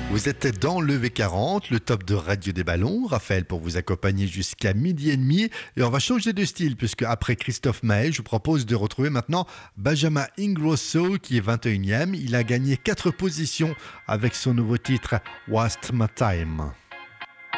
Vous êtes dans le V40, le top de Radio des Ballons. Raphaël pour vous accompagner jusqu'à 12h30. Et on va changer de style puisque après Christophe Maé, je vous propose de retrouver maintenant Benjamin Ingrosso qui est 21e. Il a gagné 4 positions avec son nouveau titre Waste My Time.